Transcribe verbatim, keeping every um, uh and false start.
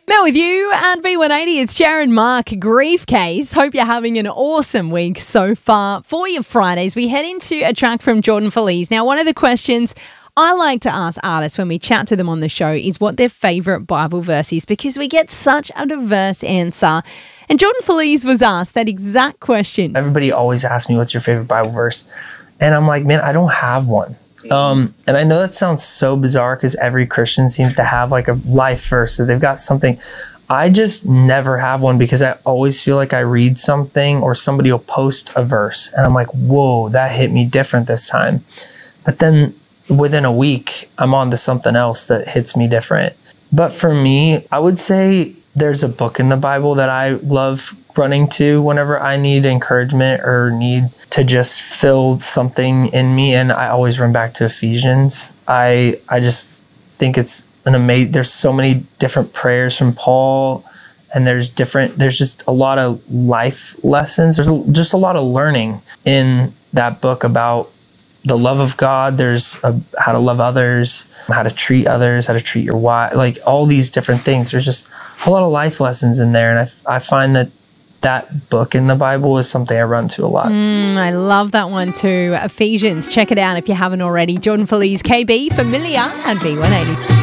Now with you at V one eighty, it's Sharon Mark, Grief Case. Hope you're having an awesome week so far. For your Fridays, we head into a track from Jordan Feliz. Now, one of the questions I like to ask artists when we chat to them on the show is what their favourite Bible verse is, because we get such a diverse answer. And Jordan Feliz was asked that exact question. Everybody always asks me, what's your favorite Bible verse? And I'm like, man, I don't have one. Um, and I know that sounds so bizarre because every Christian seems to have like a life verse, so they've got something. I just never have one because I always feel like I read something or somebody will post a verse and I'm like, whoa, that hit me different this time. But then within a week, I'm on to something else that hits me different. But for me, I would say there's a book in the Bible that I love running to whenever I need encouragement or need to just fill something in me. And I always run back to Ephesians. I I just think it's an amazing, there's so many different prayers from Paul, and there's different, there's just a lot of life lessons. There's a, just a lot of learning in that book about the love of God. There's a, how to love others, how to treat others, how to treat your wife, like all these different things. There's just a lot of life lessons in there. And I, I find that that book in the Bible is something I run to a lot. Mm, I love that one too. Ephesians. Check it out if you haven't already. Jordan Feliz, K B, Familiar, and V one eighty.